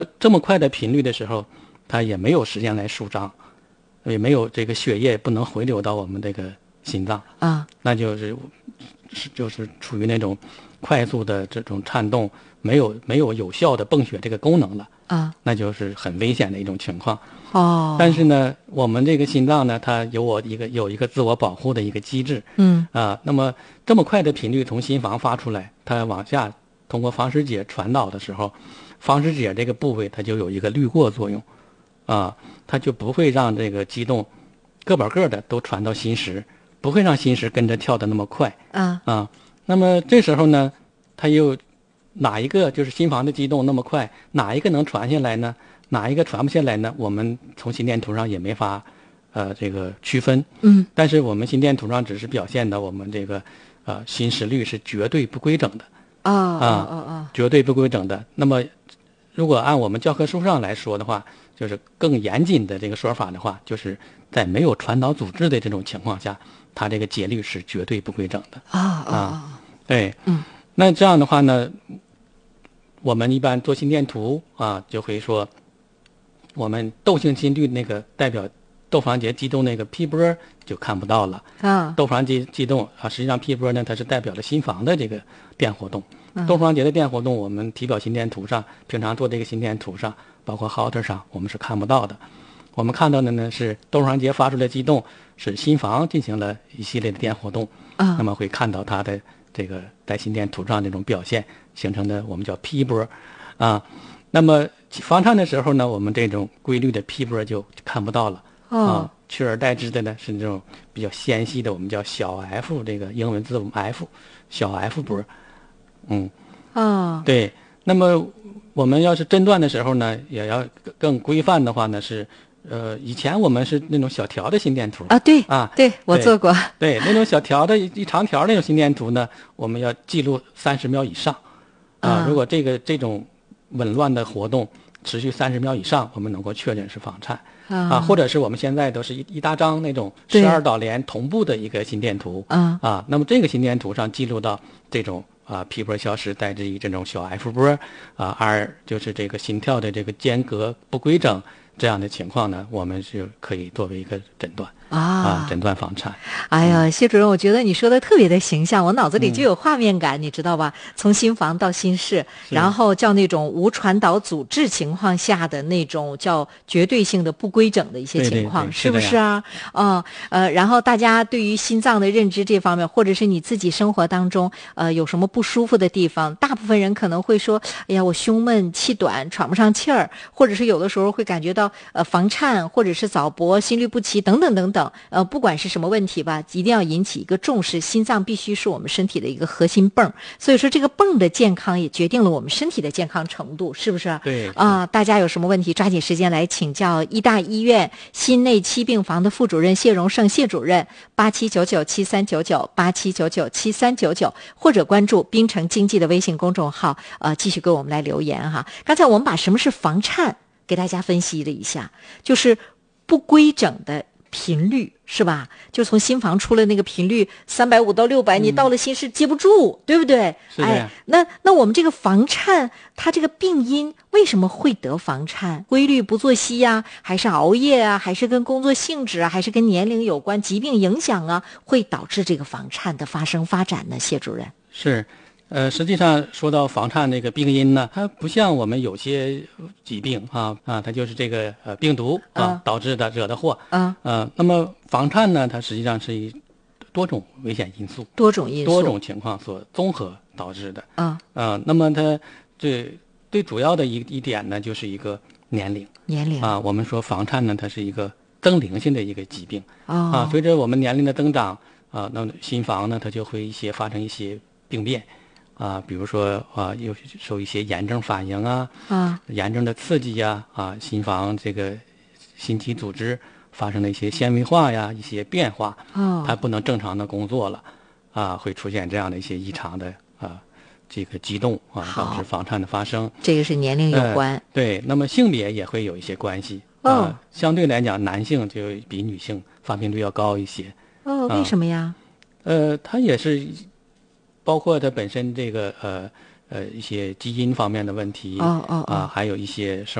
这么快的频率的时候，它也没有时间来舒张，也没有这个血液不能回流到我们这个心脏啊， 那就是处于那种快速的这种颤动，没有有效的泵血这个功能了啊， 那就是很危险的一种情况。 哦， 但是呢，我们这个心脏呢，它有一个自我保护的一个机制，那么这么快的频率从心房发出来，它往下通过房室结传导的时候，房室结这个部位它就有一个滤过作用，它就不会让这个激动个把个的都传到心室，不会让心室跟着跳得那么快，那么这时候呢，它又哪一个就是心房的激动那么快，哪一个能传下来呢？哪一个传不下来呢？我们从心电图上也没法这个区分。但是我们心电图上只是表现的我们这个心室率是绝对不规整的。绝对不规整的。那么如果按我们教科书上来说的话，就是更严谨的这个说法的话，就是在没有传导阻滞的这种情况下，它这个节律是绝对不规整的。对，那这样的话呢，我们一般做心电图就会说，我们窦性心律那个代表窦房结激动那个 P 波就看不到了窦房结激动实际上 P 波呢，它是代表了心房的这个电活动。窦房结的电活动，我们体表心电图上，平常做这个心电图上，包括 Holter 上，我们是看不到的。我们看到的呢是窦房结发出来激动，是心房进行了一系列的电活动，那么会看到它的这个在心电图上这种表现形成的我们叫 P 波那么房颤的时候呢，我们这种规律的 P 波就看不到了取而代之的呢是这种比较纤细的，我们叫小 f 这个英文字母 f 小 f 波。对。那么我们要是诊断的时候呢，也要更规范的话呢是以前我们是那种小条的心电图对我做过。 对，那种小条的一长条那种心电图呢，我们要记录30秒以上如果这种紊乱的活动持续30秒以上，我们能够确认是房颤或者是我们现在都是一大张那种12导联同步的一个心电图那么这个心电图上记录到这种P 波消失，代之以这种小 F 波R 就是这个心跳的这个间隔不规整这样的情况呢，我们是可以作为一个诊断诊断房颤。 哎呀，谢主任，我觉得你说的特别的形象，我脑子里就有画面感，你知道吧？从心房到心室，然后叫那种无传导阻滞情况下的那种叫绝对性的不规整的一些情况， 对是不是啊？然后大家对于心脏的认知这方面，或者是你自己生活当中有什么不舒服的地方，大部分人可能会说，哎呀，我胸闷、气短、喘不上气儿，或者是有的时候会感觉到房颤，或者是早搏、心律不齐等等等等。不管是什么问题吧，一定要引起一个重视。心脏必须是我们身体的一个核心泵，所以说这个泵的健康也决定了我们身体的健康程度，是不是？ 对大家有什么问题，抓紧时间来请教医大医院心内期病房的副主任谢荣胜谢主任，8799739987997399，或者关注滨城经济的微信公众号，继续给我们来留言哈。刚才我们把什么是房颤给大家分析了一下，就是不规整的频率，是吧？就从心房出来那个频率350到600，你到了心室接不住，对不对？ 是的。 那我们这个房颤，它这个病因为什么会得房颤？规律不作息呀，还是熬夜啊，还是跟工作性质啊，还是跟年龄有关，疾病影响啊，会导致这个房颤的发生发展呢？谢主任。 是。实际上说到房颤这个病因呢，它不像我们有些疾病它就是这个病毒导致的惹的祸那么房颤呢，它实际上是多种危险因素、多种情况所综合导致的那么它最主要的一点呢，就是一个年龄我们说房颤呢，它是一个增龄性的一个疾病随着我们年龄的增长那么心房呢，它就会发生一些病变比如说又受一些炎症反应炎症的刺激心房这个心肌组织发生了一些纤维化一些变化它不能正常的工作了会出现这样的一些异常的这个激动导致房颤的发生。 这个是年龄有关对。那么性别也会有一些关系相对来讲男性就比女性发病率要高一些为什么呀？ 它也是包括它本身这个一些基因方面的问题，还有一些